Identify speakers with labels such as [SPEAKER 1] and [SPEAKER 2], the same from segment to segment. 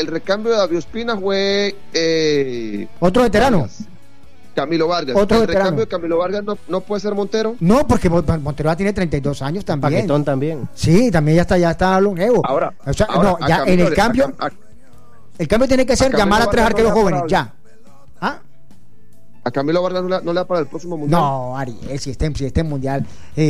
[SPEAKER 1] el recambio de David Ospina fue
[SPEAKER 2] otro veterano.
[SPEAKER 1] Camilo Vargas.
[SPEAKER 2] Otro
[SPEAKER 1] el
[SPEAKER 2] veterano.
[SPEAKER 1] recambio de Camilo Vargas no puede ser Montero.
[SPEAKER 2] No, porque Montero ya tiene 32 años también.
[SPEAKER 3] Paquetón también.
[SPEAKER 2] Sí, también ya está longevo.
[SPEAKER 1] Ahora,
[SPEAKER 2] o sea,
[SPEAKER 1] ahora,
[SPEAKER 2] no, ya
[SPEAKER 1] Camilo,
[SPEAKER 2] en el cambio, el cambio tiene que ser llamar a 3 arqueros jóvenes, ya. ¿Ah?
[SPEAKER 1] A Camilo Vargas no le da para el próximo mundial.
[SPEAKER 2] No, Ariel, si este mundial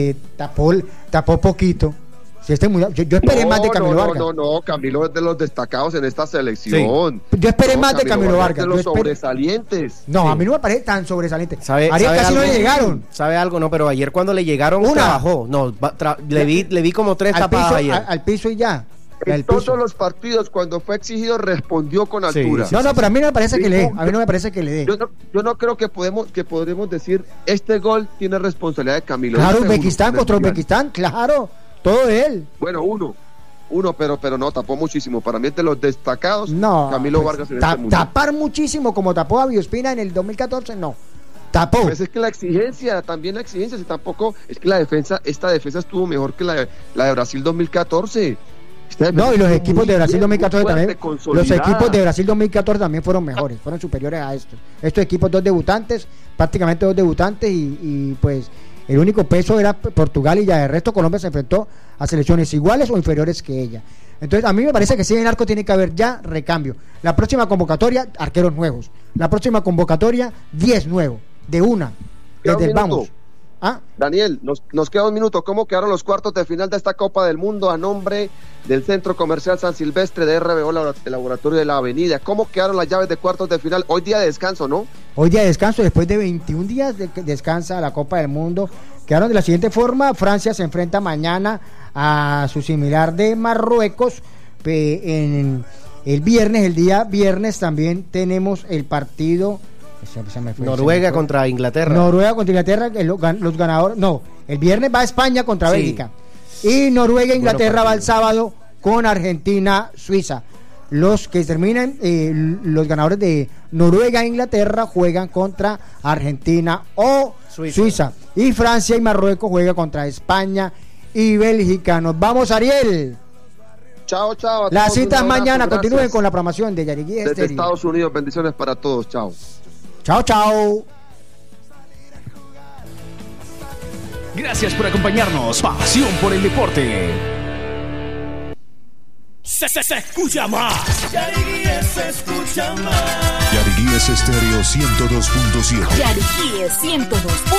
[SPEAKER 2] tapó poquito. Si este mundial, yo esperé más de Camilo Vargas.
[SPEAKER 1] No, Camilo es de los destacados en esta selección.
[SPEAKER 2] Sí. Yo esperé más de Camilo Vargas.
[SPEAKER 1] De los sobresalientes.
[SPEAKER 2] No,
[SPEAKER 1] sí.
[SPEAKER 2] A mí no me parece tan sobresaliente.
[SPEAKER 3] ¿Sabe
[SPEAKER 2] casi
[SPEAKER 3] algo?
[SPEAKER 2] no le llegaron.
[SPEAKER 3] ¿Sabe algo? No, pero ayer cuando le llegaron trabajó. No, le vi como 3 tapadas ayer.
[SPEAKER 2] Al piso y ya.
[SPEAKER 1] En todos los partidos, cuando fue exigido, respondió con altura.
[SPEAKER 2] No, pero a mí no me parece que le dé. A mí no me parece que le dé.
[SPEAKER 1] Yo no creo que podremos decir, este gol tiene responsabilidad de Camilo.
[SPEAKER 2] Claro, Uzbekistán contra Uzbekistán, claro. Todo él.
[SPEAKER 1] Bueno, uno, pero no, tapó muchísimo. Para mí es de los destacados.
[SPEAKER 2] No,
[SPEAKER 1] Camilo Vargas en este mundial.
[SPEAKER 2] Tapar muchísimo como tapó a Biospina en el 2014, no. Tapó.
[SPEAKER 1] Pues es que la exigencia, si tampoco, es que esta defensa estuvo mejor que la de Brasil 2014.
[SPEAKER 2] No, y los equipos de Brasil 2014 también.
[SPEAKER 1] Consolidada.
[SPEAKER 2] Los equipos de Brasil 2014 también fueron mejores, fueron superiores a estos. Estos equipos, prácticamente dos debutantes y pues el único peso era Portugal y ya el resto Colombia se enfrentó a selecciones iguales o inferiores que ella. Entonces a mí me parece que sí, en arco tiene que haber ya recambio. La próxima convocatoria, arqueros nuevos. La próxima convocatoria, 10 nuevos, de una, desde el vamos. ¿Ah?
[SPEAKER 1] Daniel, nos queda un minuto. ¿Cómo quedaron los cuartos de final de esta Copa del Mundo a nombre del Centro Comercial San Silvestre de RBO, el laboratorio de la Avenida? ¿Cómo quedaron las llaves de cuartos de final? Hoy día de descanso, ¿no?
[SPEAKER 2] Hoy día de descanso, después de 21 días descansa la Copa del Mundo. Quedaron de la siguiente forma: Francia se enfrenta mañana a su similar de Marruecos. En el día viernes también tenemos el partido
[SPEAKER 3] Noruega contra Inglaterra.
[SPEAKER 2] Los ganadores. No, el viernes va a España contra Bélgica. Y Noruega e Inglaterra va el sábado con Argentina, Suiza. Los que terminan, los ganadores de Noruega e Inglaterra juegan contra Argentina o Suiza. Y Francia y Marruecos juegan contra España y Bélgica. Nos vamos, Ariel.
[SPEAKER 1] Chao.
[SPEAKER 2] Las citas mañana. Continúen con la programación de Yariguí Estéreo.
[SPEAKER 1] Desde Estados Unidos, bendiciones para todos. Chao.
[SPEAKER 2] Chao.
[SPEAKER 4] Gracias por acompañarnos. Pasión por el deporte. Se escucha más.
[SPEAKER 5] Yariguí se escucha más.
[SPEAKER 6] Yariguí Estéreo 102.7.
[SPEAKER 7] Yariguí 102.